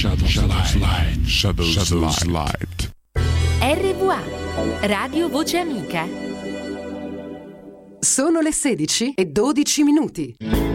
Shadows Light. RVA, Radio Voce Amica. Sono le 16:12.